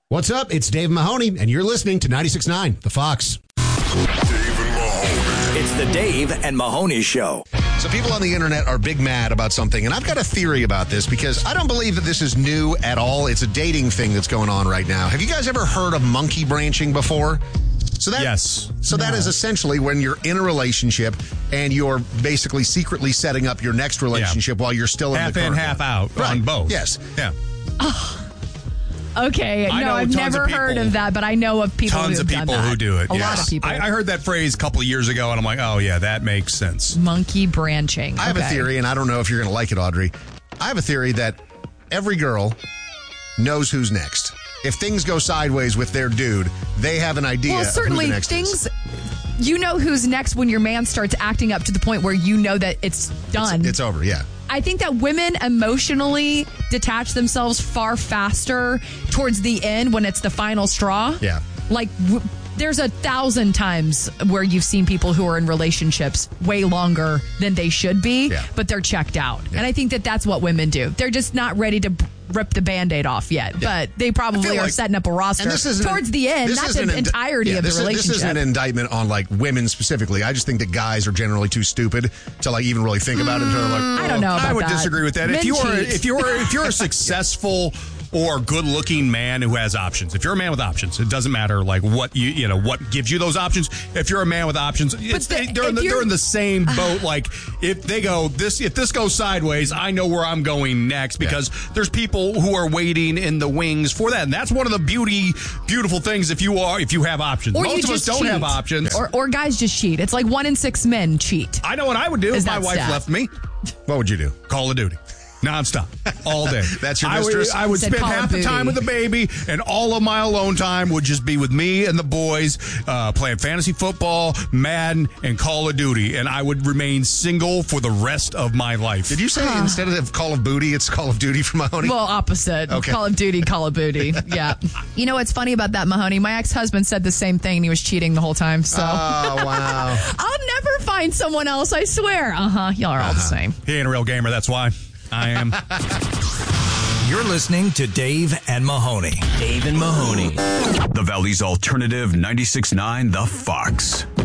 What's up? It's Dave Mahoney, and you're listening to 96.9, The Fox. It's the Dave and Mahoney Show. So people on the internet are big mad about something, and I've got a theory about this because I don't believe that this is new at all. It's a dating thing that's going on right now. Have you guys ever heard of monkey branching before? So that, yes. So that is essentially when you're in a relationship and you're basically secretly setting up your next relationship while you're still in half the current in, half out on both. Yes. Yeah. Okay, no, I've never heard of that, but I know of people tons who've of people done that. who do it. A yes. lot of people. I heard that phrase a couple of years ago, and I'm like, oh, yeah, that makes sense. Monkey branching. I have a theory, and I don't know if you're going to like it, Audrey. I have a theory that every girl knows who's next. If things go sideways with their dude, they have an idea Well, certainly of who the next is. You know who's next when your man starts acting up to the point where you know that it's done. It's over, yeah. I think that women emotionally detach themselves far faster towards the end when it's the final straw. Yeah. Like, there's 1,000 times where you've seen people who are in relationships way longer than they should be, but they're checked out. Yeah. And I think that that's what women do. They're just not ready to rip the Band-Aid off yet, but they probably are setting up a roster towards the end, not the entirety of the relationship. This isn't an indictment on like women specifically. I just think that guys are generally too stupid to like even really think about it until like, I don't know about I would that. disagree with that. Men If you're a successful or good-looking man who has options. If you're a man with options, it doesn't matter like what you know what gives you those options. If you're a man with options, they're in the same boat. Like if this goes sideways, I know where I'm going next because there's people who are waiting in the wings for that, and that's one of the beautiful things. If you have options, or most of us don't have options, or guys just cheat. It's like 1 in 6 men cheat. I know what I would do if my wife left me. What would you do? Call of Duty. Nonstop, all day. That's your mistress? I would spend half the time with the baby, and all of my alone time would just be with me and the boys, playing fantasy football, Madden, and Call of Duty, and I would remain single for the rest of my life. Did you say instead of Call of Booty, it's Call of Duty for Mahoney? Well, opposite. Okay. Call of Duty, Call of Booty. Yeah. You know what's funny about that, Mahoney? My ex-husband said the same thing, and he was cheating the whole time, so. Oh, wow. I'll never find someone else, I swear. Y'all are all the same. He ain't a real gamer, that's why. I am. You're listening to Dave and Mahoney. Dave and Mahoney. The Valley's alternative 96.9 The Fox.